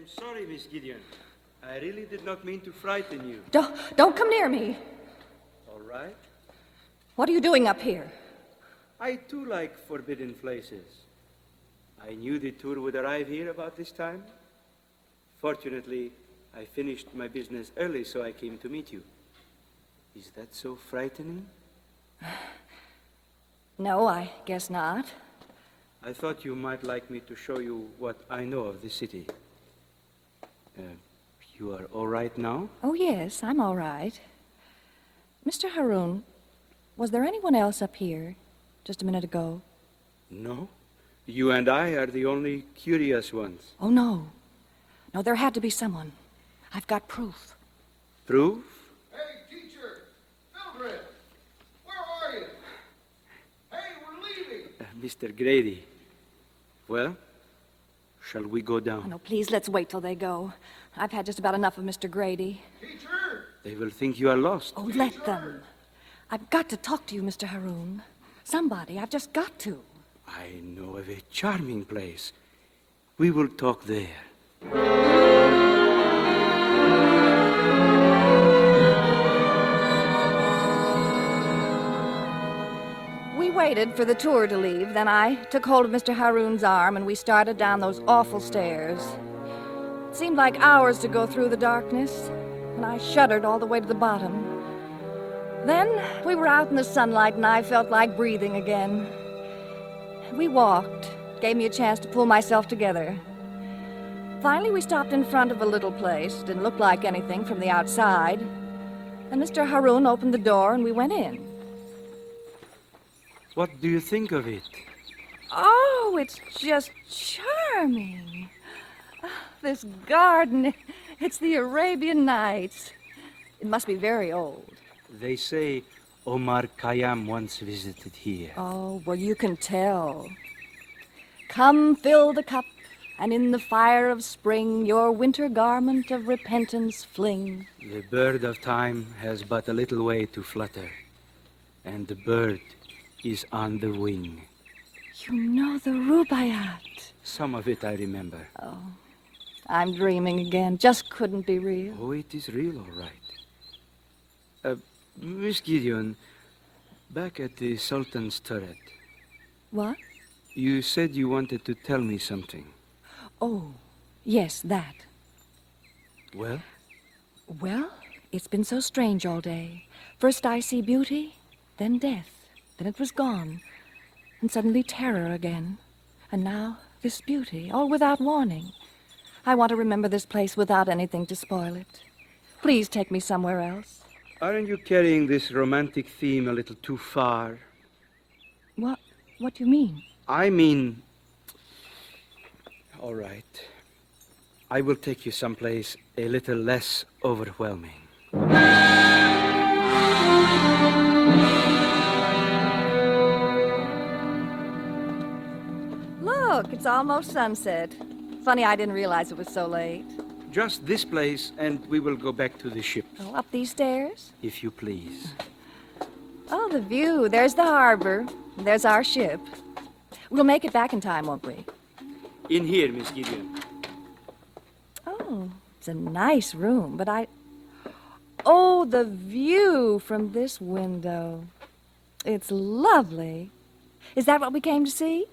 am sorry, Miss Gideon. I really did not mean to frighten you. Don't come near me. All right. What are you doing up here? I too like forbidden places. I knew the tour would arrive here about this time. Fortunately, I finished my business early, so I came to meet you. Is that so frightening? No, I guess not. I thought you might like me to show you what I know of the city. You are all right now? Oh, yes, I'm all right. Mr. Haroun, was there anyone else up here just a minute ago? No. You and I are the only curious ones. Oh, no. No, there had to be someone. I've got proof. Proof? Hey, teacher! Mildred! Where are you? Hey, we're leaving! Mr. Grady. Well, shall we go down? Oh, no, please, let's wait till they go. I've had just about enough of Mr. Grady. Teacher! They will think you are lost. Oh, let them. I've got to talk to you, Mr. Haroun. Somebody, I've just got to. I know of a charming place. We will talk there. We waited for the tour to leave, then I took hold of Mr. Haroun's arm and we started down those awful stairs. It seemed like hours to go through the darkness, and I shuddered all the way to the bottom. Then we were out in the sunlight and I felt like breathing again. We walked, gave me a chance to pull myself together. Finally, we stopped in front of a little place. Didn't look like anything from the outside. And Mr. Haroun opened the door and we went in. What do you think of it? Oh, it's just charming. This garden, it's the Arabian Nights. It must be very old. They say Omar Khayyam once visited here. Oh, well, you can tell. Come, fill the cup, and in the fire of spring your winter garment of repentance fling. The bird of time has but a little way to flutter, and the bird is on the wing. You know the Rubaiyat. Some of it I remember. Oh, I'm dreaming again. Just couldn't be real. Oh, it is real, all right. Miss Gideon, back at the Sultan's turret, What? you said you wanted to tell me something. Oh, yes, that. Well? Well, it's been so strange all day. First I see beauty, then death. Then it was gone. And suddenly terror again. And now this beauty, all without warning. I want to remember this place without anything to spoil it. Please take me somewhere else. Aren't you carrying this romantic theme a little too far? What do you mean? I mean... All right. I will take you someplace a little less overwhelming. Look, it's almost sunset. Funny I didn't realize it was so late. Just this place, and we will go back to the ship, Oh, up these stairs? if you please. Oh, the view. There's the harbor. There's our ship. We'll make it back in time, won't we? In here, Miss Gideon. Oh, it's a nice room, but Oh, the view from this window. It's lovely. Is that what we came to see?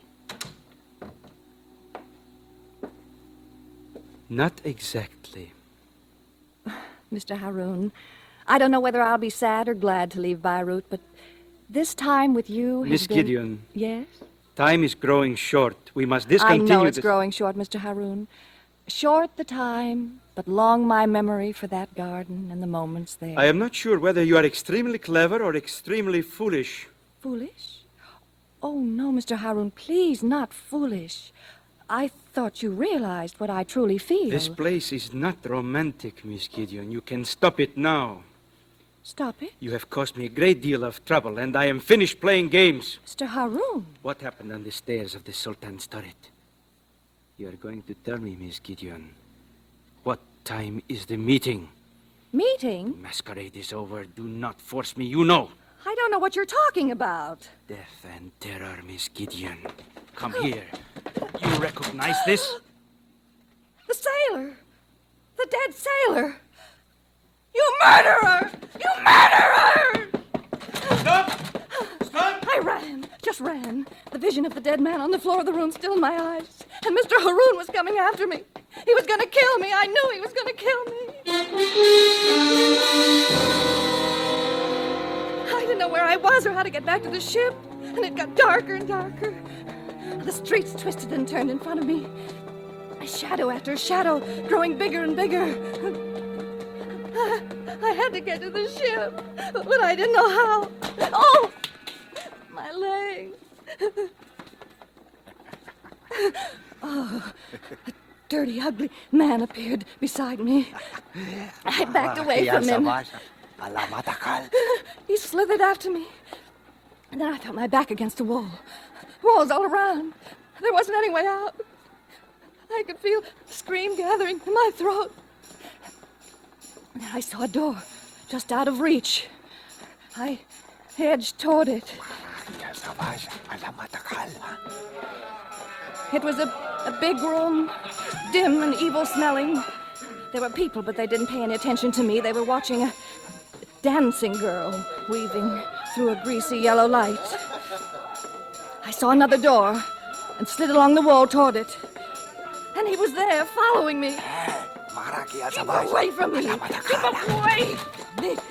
Not exactly. Mr. Haroun, I don't know whether I'll be sad or glad to leave Beirut, but this time with you has Miss been... Gideon, Yes? time is growing short. We must I discontinue know it's this... growing short, Mr. Haroun. Short the time, but long my memory for that garden and the moments there. I am not sure whether you are extremely clever or extremely foolish. Foolish? Oh, no, Mr. Haroun, please, not foolish. I thought you realized what I truly feel. This place is not romantic, Miss Gideon. You can stop it now. Stop it? You have caused me a great deal of trouble, and I am finished playing games. Mr. Haroun. What happened on the stairs of the Sultan's turret? You are going to tell me, Miss Gideon. What time is the meeting? Meeting? Masquerade is over. Do not force me, you know. I don't know what you're talking about. Death and terror, Miss Gideon. Come here. You recognize this? The sailor. The dead sailor! You murderer! You murderer! Stop! Stop! I ran, just ran. The vision of the dead man on the floor of the room still in my eyes. And Mr. Haroun was coming after me. He was going to kill me. I knew he was going to kill me. I didn't know where I was or how to get back to the ship. And it got darker and darker. The streets twisted and turned in front of me. A shadow after shadow, growing bigger and bigger. I had to get to the ship, but I didn't know how. Oh! My leg. Oh, a dirty, ugly man appeared beside me. I backed away from him. He slithered after me. And then I felt my back against a wall. Walls all around. There wasn't any way out. I could feel a scream gathering in my throat. And then I saw a door just out of reach. I edged toward it. It was a big room, dim and evil-smelling. There were people, but they didn't pay any attention to me. They were watching a dancing girl weaving through a greasy yellow light. I saw another door and slid along the wall toward it. And he was there, following me. Keep away from me! Keep away from me!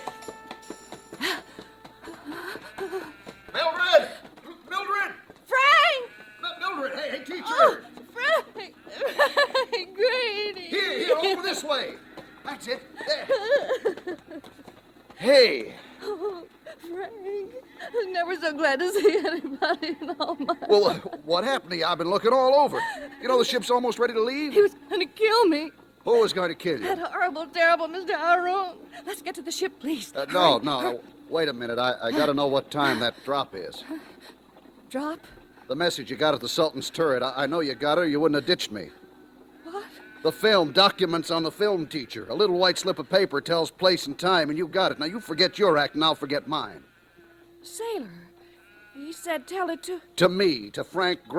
Mildred! Mildred! Frank! Mildred, hey, teacher! Oh, Frank! Frank, Grady! Here, over this way. That's it. There. Hey. Oh, Frank, I'm never so glad to see anybody in all my Well, life. what happened to you? I've been looking all over. You know the ship's almost ready to leave? He was going to kill me. Who was going to kill you? That horrible, terrible Mr. Haroun. Let's get to the ship, please. No. Wait a minute. I got to know what time that drop is. Drop? The message you got at the Sultan's turret. I know you got it, or you wouldn't have ditched me. What? The film, documents on the film teacher. A little white slip of paper tells place and time, and you got it. Now you forget your act, and I'll forget mine. Sailor. He said tell it to... To me, to Frank Gray.